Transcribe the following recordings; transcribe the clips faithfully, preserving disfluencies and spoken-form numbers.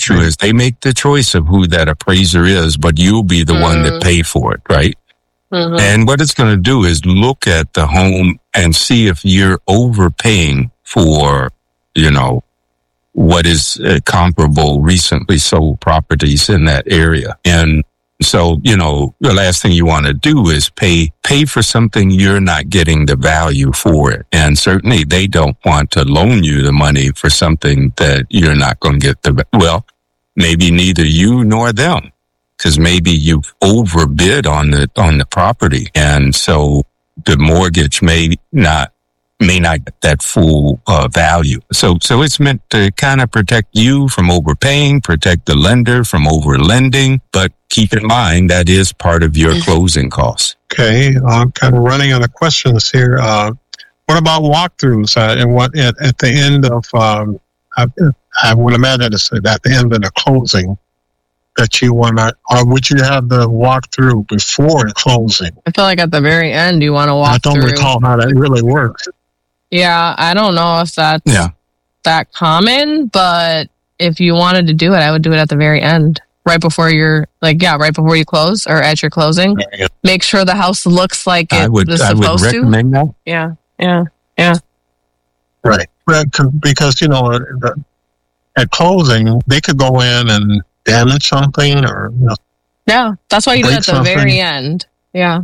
issue is they make the choice of who that appraiser is, but you'll be the mm. one that pay for it, right? Mm-hmm. And what it's going to do is look at the home and see if you're overpaying for, you know, what is uh, comparable recently sold properties in that area. And so, you know, the last thing you want to do is pay, pay for something you're not getting the value for it. And certainly they don't want to loan you the money for something that you're not going to get the, well, maybe neither you nor them, because maybe you've overbid on the, on the property. And so the mortgage may not, may not get that full uh, value. So, so it's meant to kind of protect you from overpaying, protect the lender from overlending, but keep in mind that is part of your closing costs. Okay, I'm kind of running out of questions here. Uh, what about walkthroughs? Uh, and what at, at the end of, um, I, I would imagine it's at the end of the closing that you want to, or would you have the walkthrough before the closing? I feel like at the very end you want to walk through. I don't through. recall how that really works. Yeah, I don't know if that's yeah. that common, but if you wanted to do it, I would do it at the very end. Right before you're, like, yeah, right before you close or at your closing. Yeah. Make sure the house looks like it I would, was I supposed would recommend to. that. Yeah, yeah, yeah. Right. Because, you know, at closing, they could go in and damage something or, you know. Yeah, that's why you do it at the something. very end. Yeah.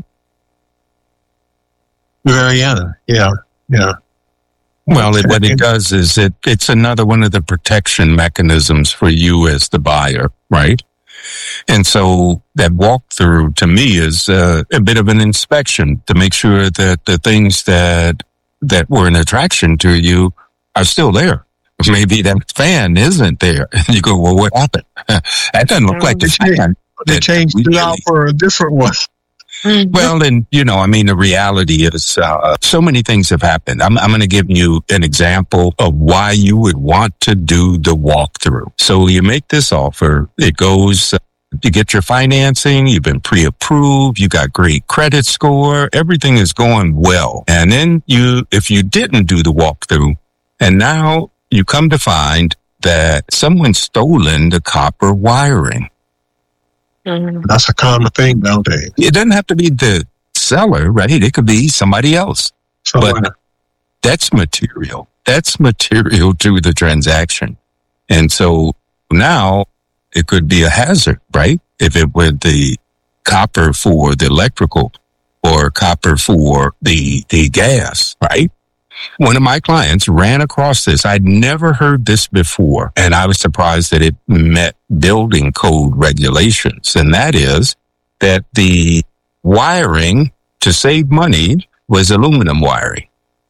The very end. Yeah, yeah. Well, it, what it does is it it's another one of the protection mechanisms for you as the buyer, right? And so that walkthrough to me is uh, a bit of an inspection to make sure that the things that that were an attraction to you are still there. Maybe that fan isn't there. And you go, well, what happened? That doesn't look like the fan. They changed it out for a different one. Well, and, you know, I mean, the reality is uh, so many things have happened. I'm, I'm going to give you an example of why you would want to do the walkthrough. So you make this offer. It goes, uh, you get your financing. You've been pre-approved. You got great credit score. Everything is going well. And then you, if you didn't do the walkthrough, and now you come to find that someone's stolen the copper wiring. Mm-hmm. That's a common thing nowadays. It doesn't have to be the seller, right? It could be somebody else. Someone. But that's material. That's material to the transaction. And so now it could be a hazard, right? If it were the copper for the electrical or copper for the, the gas, right? One of my clients ran across this. I'd never heard this before, and I was surprised that it met building code regulations. And that is that the wiring to save money was aluminum wiring.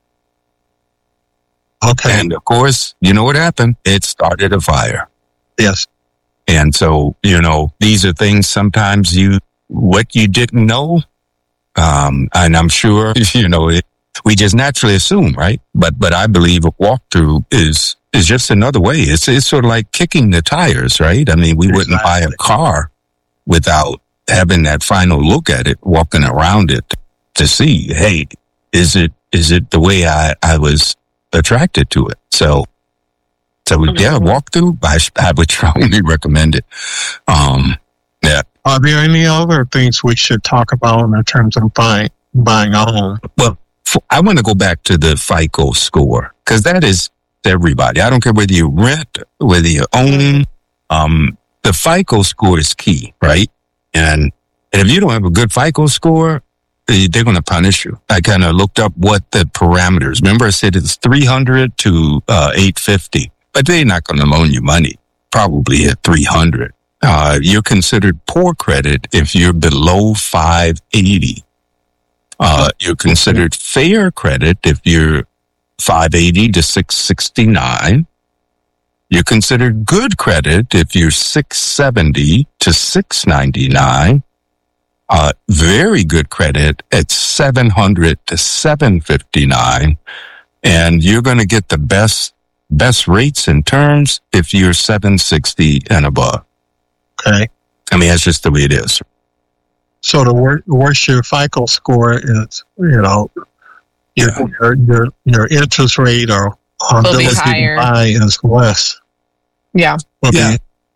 Okay. And of course, you know what happened? It started a fire. Yes. And so, you know, these are things sometimes you, what you didn't know. Um, and I'm sure, you know, it, we just naturally assume, right? But, but I believe a walkthrough is, is just another way. It's, it's sort of like kicking the tires, right? I mean, we exactly. wouldn't buy a car without having that final look at it, walking around it to see, hey, is it, is it the way I, I was attracted to it? So, so mm-hmm. yeah, walkthrough, I, I would strongly recommend it. Um, yeah. Are there any other things we should talk about in terms of buying, buying a home? Well, I want to go back to the FICO score, because that is everybody. I don't care whether you rent, whether you own. Um, the FICO score is key, right? And, and if you don't have a good FICO score, they're going to punish you. I kind of looked up what the parameters. Remember, I said it's three hundred to uh, eight fifty, but they're not going to loan you money. Probably at three hundred. Uh, you're considered poor credit if you're below five eighty. Uh, you're considered fair credit if you're five eighty to six sixty-nine. You're considered good credit if you're six seventy to six ninety-nine. Uh, very good credit at seven hundred to seven fifty-nine. And you're going to get the best, best rates and terms if you're seven sixty and above. Okay. I mean, that's just the way it is. So the wor- worse your FICO score is, you know, your yeah. your, your your interest rate or ability to buy is less. Yeah. Will yeah. Be,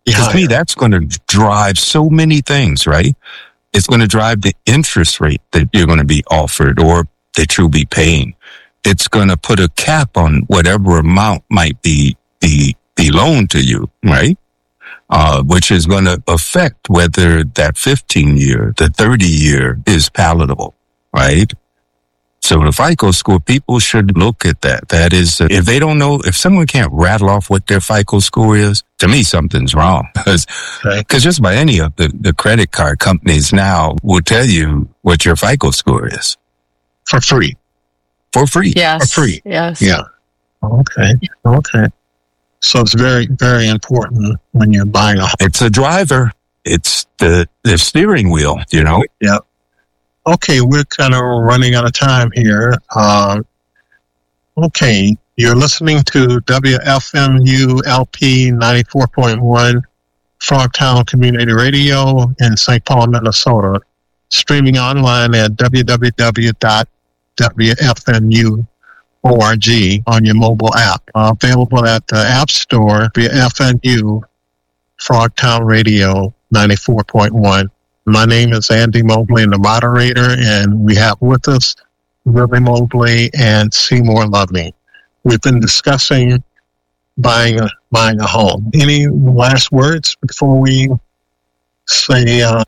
Because to me, that's going to drive so many things, right? It's going to drive the interest rate that you're going to be offered or that you'll be paying. It's going to put a cap on whatever amount might be be, be loaned to you, right? Uh, which is going to affect whether that fifteen year, the thirty year is palatable, right? So the FICO score, people should look at that. That is, uh, if they don't know, if someone can't rattle off what their FICO score is, to me, something's wrong. Because right. just about any of the, the credit card companies now will tell you what your FICO score is. For free. For free. Yes. For free. Yes. Yeah. Okay. Okay. So it's very, very important when you're buying a home. It's a driver. It's the, the steering wheel, you know? Yeah. Okay, we're kind of running out of time here. Uh, okay, you're listening to W F M U L P ninety-four point one Frogtown Community Radio in Saint Paul, Minnesota, streaming online at w w w dot w f m u dot org on your mobile app. Uh, available at the App Store, W F M U Frogtown Radio ninety-four point one. My name is Andy Mobley, the moderator, and we have with us Lily Mobley and Seymour Loving. We've been discussing buying a buying a home. Any last words before we say? Uh,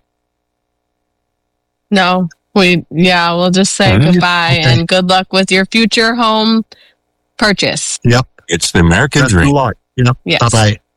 no, we yeah, we'll just say mm-hmm. goodbye okay. and good luck with your future home purchase. Yep, it's the American Best dream. Good luck. Yep. Yes. Bye bye.